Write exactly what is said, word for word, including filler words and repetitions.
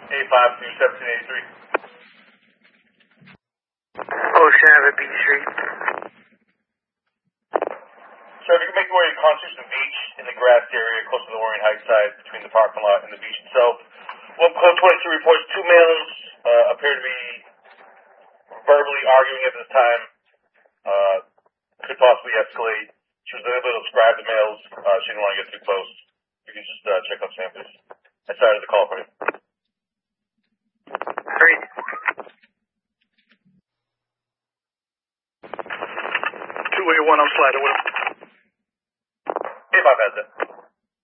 eight five two seventeen eighty-three. Ocean Ave B Street. So if you can make your way to Constitution Beach in the grass area close to the Orion Heights side between the parking lot and the beach itself. One code twenty-two reports two males uh, appear to be verbally arguing at this time. Uh, could possibly escalate. She was able to describe the males. Uh, she didn't want to get too close. You can just uh, check out samples. I started the call for you. Three. two eight one, I'm sliding with him. Hey, my bad, then.